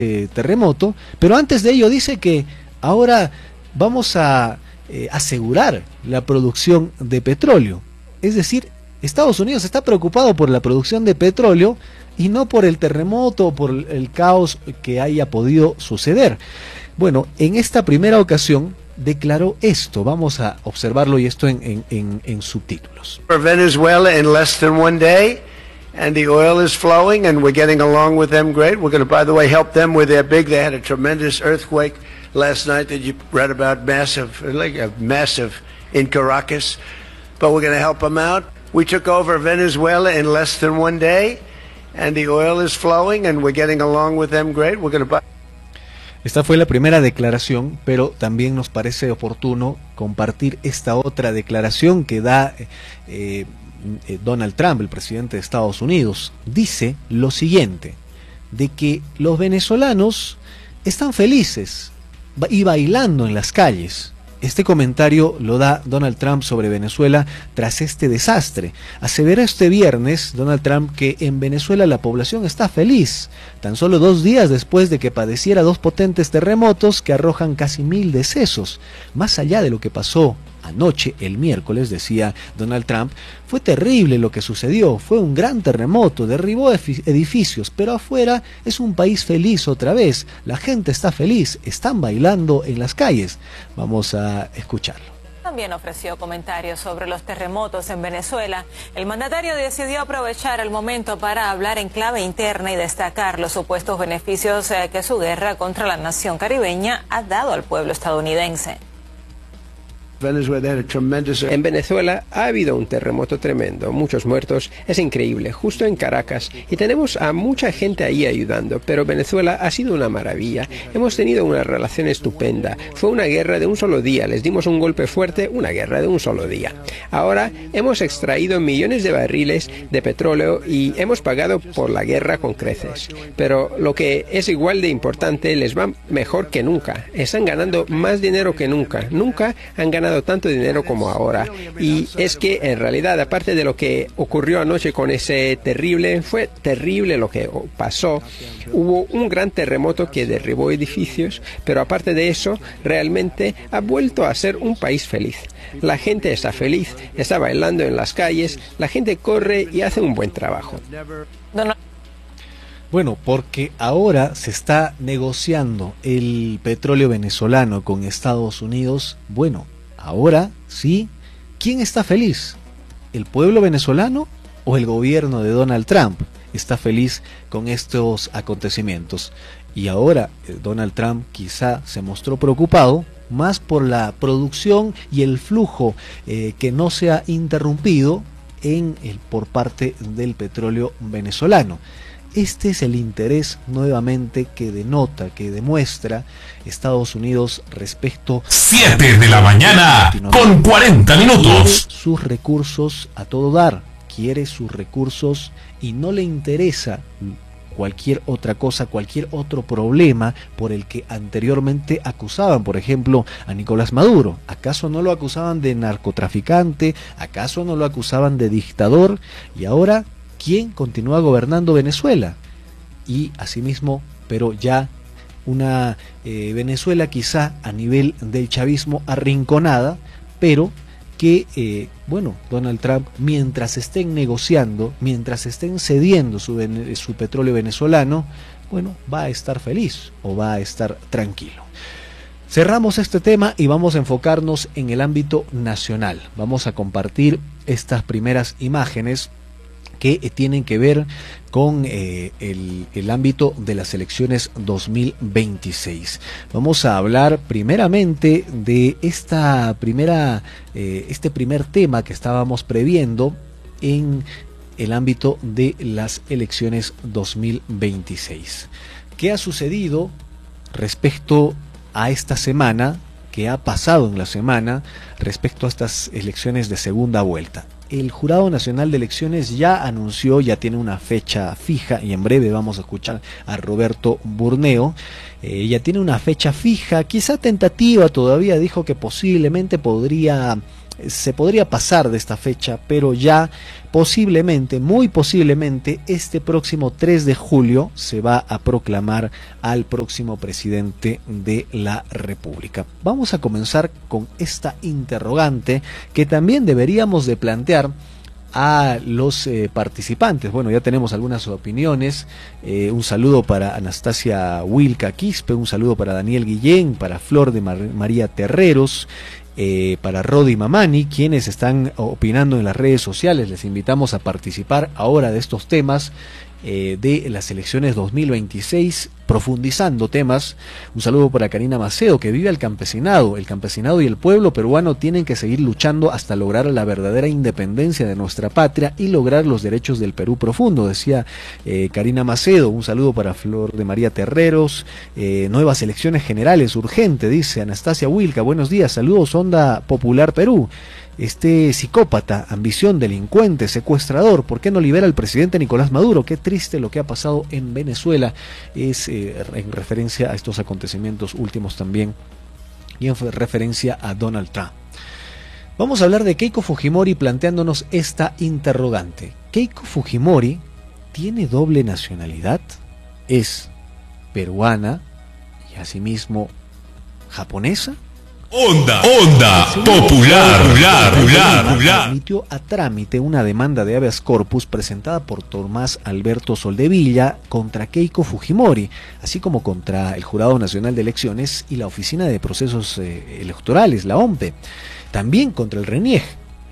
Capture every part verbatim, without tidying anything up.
eh, terremoto, pero antes de ello dice que ahora vamos a eh, asegurar la producción de petróleo. Es decir, Estados Unidos está preocupado por la producción de petróleo y no por el terremoto o por el caos que haya podido suceder. Bueno, en esta primera ocasión declaró esto. Vamos a observarlo y esto en, en, en, en subtítulos. Venezuela in less than one day, and the oil is flowing, and we're getting along with them great. We're going to, by the way, help them with their big. They had a tremendous earthquake last night that you read about, massive, like a massive in Caracas. But we're going to help them out. We took over Venezuela in less than one day, and the oil is flowing, and we're getting along with them great. We're going to buy. Esta fue la primera declaración, pero también nos parece oportuno compartir esta otra declaración que da eh, eh, Donald Trump, el presidente de Estados Unidos. Dice lo siguiente, de que los venezolanos están felices y bailando en las calles. Este comentario lo da Donald Trump sobre Venezuela tras este desastre. Aseveró este viernes Donald Trump que en Venezuela la población está feliz, tan solo dos días después de que padeciera dos potentes terremotos que arrojan casi mil decesos. Más allá de lo que pasó anoche, el miércoles, decía Donald Trump, fue terrible lo que sucedió, fue un gran terremoto, derribó edificios, pero afuera es un país feliz otra vez, la gente está feliz, están bailando en las calles. Vamos a escucharlo. También ofreció comentarios sobre los terremotos en Venezuela. El mandatario decidió aprovechar el momento para hablar en clave interna y destacar los supuestos beneficios que su guerra contra la nación caribeña ha dado al pueblo estadounidense. En Venezuela ha habido un terremoto tremendo, muchos muertos, es increíble, justo en Caracas, y tenemos a mucha gente ahí ayudando, pero Venezuela ha sido una maravilla, hemos tenido una relación estupenda, fue una guerra de un solo día, les dimos un golpe fuerte, una guerra de un solo día. Ahora hemos extraído millones de barriles de petróleo y hemos pagado por la guerra con creces, pero lo que es igual de importante, les va mejor que nunca, están ganando más dinero que nunca, nunca han ganado tanto dinero como ahora, y es que en realidad, aparte de lo que ocurrió anoche con ese terrible, fue terrible lo que pasó, hubo un gran terremoto que derribó edificios, pero aparte de eso, realmente ha vuelto a ser un país feliz. La gente está feliz, está bailando en las calles, la gente corre y hace un buen trabajo. Bueno, porque ahora se está negociando el petróleo venezolano con Estados Unidos. Bueno, ahora sí, ¿quién está feliz? ¿El pueblo venezolano o el gobierno de Donald Trump está feliz con estos acontecimientos? Y ahora eh, Donald Trump quizá se mostró preocupado más por la producción y el flujo eh, que no se ha interrumpido en el, por parte del petróleo venezolano. Este es el interés nuevamente que denota, que demuestra Estados Unidos respecto siete de la mañana con cuarenta minutos. Quiere sus recursos a todo dar, quiere sus recursos y no le interesa cualquier otra cosa, cualquier otro problema por el que anteriormente acusaban, por ejemplo, a Nicolás Maduro. ¿Acaso no lo acusaban de narcotraficante? ¿Acaso no lo acusaban de dictador? Y ahora, ¿quién continúa gobernando Venezuela? Y asimismo, pero ya una eh, Venezuela quizá a nivel del chavismo arrinconada, pero que, eh, bueno, Donald Trump, mientras estén negociando, mientras estén cediendo su, su petróleo venezolano, bueno, va a estar feliz o va a estar tranquilo. Cerramos este tema y vamos a enfocarnos en el ámbito nacional. Vamos a compartir estas primeras imágenes que tienen que ver con eh, el, el ámbito de las elecciones dos mil veintiséis. Vamos a hablar primeramente de esta primera, eh, este primer tema que estábamos previendo en el ámbito de las elecciones dos mil veintiséis. ¿Qué ha sucedido respecto a esta semana? ¿Qué ha pasado en la semana respecto a estas elecciones de segunda vuelta? El Jurado Nacional de Elecciones ya anunció, ya tiene una fecha fija, y en breve vamos a escuchar a Roberto Burneo, eh, ya tiene una fecha fija, quizá tentativa todavía, dijo que posiblemente podría se podría pasar de esta fecha, pero ya posiblemente, muy posiblemente, este próximo tres de julio se va a proclamar al próximo presidente de la República. Vamos a comenzar con esta interrogante que también deberíamos de plantear a los eh, participantes. Bueno, ya tenemos algunas opiniones. Eh, un saludo para Anastasia Wilca Quispe, un saludo para Daniel Guillén, para Flor de Mar María Terreros, eh, para Rodi Mamani, quienes están opinando en las redes sociales. Les invitamos a participar ahora de estos temas eh, de las elecciones dos mil veintiséis, profundizando temas. Un saludo para Karina Macedo, que vive al campesinado. El campesinado y el pueblo peruano tienen que seguir luchando hasta lograr la verdadera independencia de nuestra patria y lograr los derechos del Perú profundo, decía eh, Karina Macedo. Un saludo para Flor de María Terreros. Eh, nuevas elecciones generales, urgente, dice Anastasia Wilca. Buenos días, saludos Onda Popular Perú. Este psicópata, ambición, delincuente, secuestrador, ¿por qué no libera al presidente Nicolás Maduro? Qué triste lo que ha pasado en Venezuela. Es eh, en referencia a estos acontecimientos últimos también y en referencia a Donald Trump. Vamos a hablar de Keiko Fujimori planteándonos esta interrogante. ¿Keiko Fujimori tiene doble nacionalidad? ¿Es peruana y asimismo japonesa? Onda, onda popular, popular, popular, popular. Admitió a trámite una demanda de habeas corpus presentada por Tomás Alberto Soldevilla contra Keiko Fujimori, así como contra el Jurado Nacional de Elecciones y la Oficina de Procesos eh, Electorales, la O M P E, también contra el RENIEG.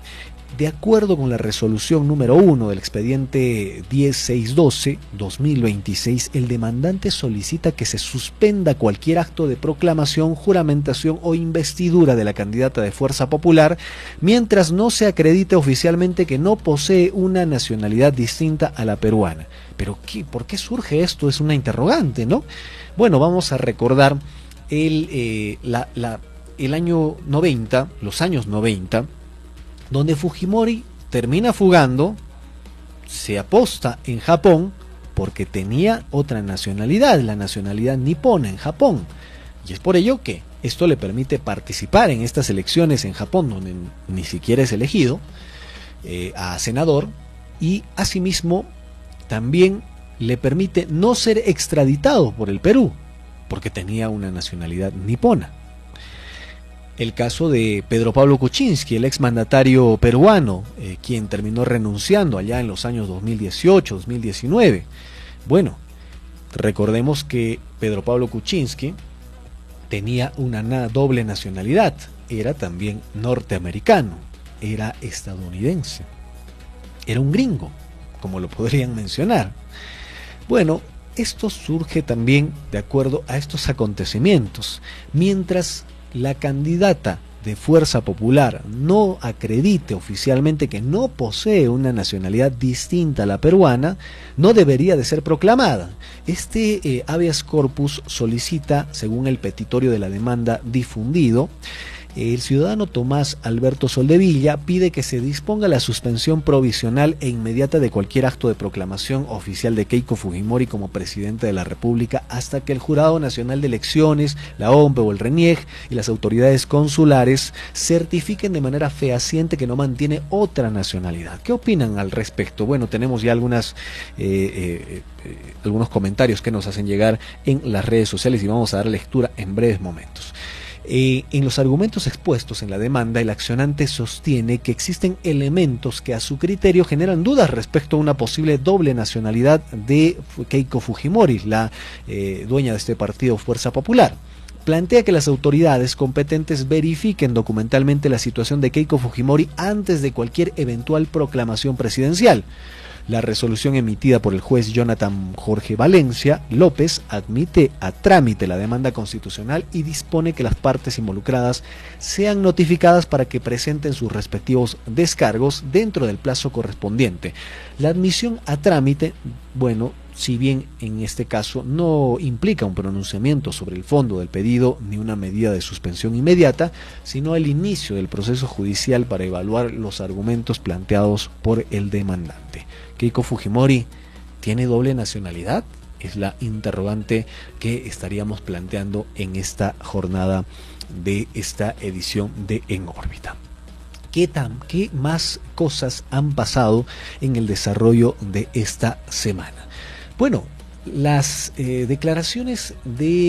De acuerdo con la resolución número uno del expediente diez mil seiscientos doce guión dos mil veintiséis, el demandante solicita que se suspenda cualquier acto de proclamación, juramentación o investidura de la candidata de Fuerza Popular mientras no se acredite oficialmente que no posee una nacionalidad distinta a la peruana. ¿Pero qué? ¿Por qué surge esto? Es una interrogante, ¿no? Bueno, vamos a recordar el, eh, la, la, el año noventa, los años noventa, donde Fujimori termina fugando, se aposta en Japón porque tenía otra nacionalidad, la nacionalidad nipona en Japón. Y es por ello que esto le permite participar en estas elecciones en Japón, donde ni siquiera es elegido eh, a senador, y asimismo también le permite no ser extraditado por el Perú, porque tenía una nacionalidad nipona. El caso de Pedro Pablo Kuczynski, el exmandatario peruano, eh, quien terminó renunciando allá en los años dos mil dieciocho, dos mil diecinueve. Bueno, recordemos que Pedro Pablo Kuczynski tenía una doble nacionalidad, era también norteamericano, era estadounidense, era un gringo, como lo podrían mencionar. Bueno, esto surge también de acuerdo a estos acontecimientos, mientras la candidata de Fuerza Popular no acredite oficialmente que no posee una nacionalidad distinta a la peruana, no debería de ser proclamada. Este eh, habeas corpus solicita, según el petitorio de la demanda difundido, el ciudadano Tomás Alberto Soldevilla pide que se disponga la suspensión provisional e inmediata de cualquier acto de proclamación oficial de Keiko Fujimori como presidente de la República hasta que el Jurado Nacional de Elecciones, la O M P E o el RENIEG y las autoridades consulares certifiquen de manera fehaciente que no mantiene otra nacionalidad. ¿Qué opinan al respecto? Bueno, tenemos ya algunas eh, eh, eh, algunos comentarios que nos hacen llegar en las redes sociales y vamos a dar lectura en breves momentos. Eh, en los argumentos expuestos en la demanda, el accionante sostiene que existen elementos que a su criterio generan dudas respecto a una posible doble nacionalidad de Keiko Fujimori, la eh, dueña de este partido Fuerza Popular. Plantea que las autoridades competentes verifiquen documentalmente la situación de Keiko Fujimori antes de cualquier eventual proclamación presidencial. La resolución emitida por el juez Jonathan Jorge Valencia López admite a trámite la demanda constitucional y dispone que las partes involucradas sean notificadas para que presenten sus respectivos descargos dentro del plazo correspondiente. La admisión a trámite, bueno, si bien en este caso no implica un pronunciamiento sobre el fondo del pedido ni una medida de suspensión inmediata, sino el inicio del proceso judicial para evaluar los argumentos planteados por el demandante. ¿Keiko Fujimori tiene doble nacionalidad? Es la interrogante que estaríamos planteando en esta jornada de esta edición de En órbita. ¿Qué, tan, ¿Qué más cosas han pasado en el desarrollo de esta semana? Bueno, las eh, declaraciones de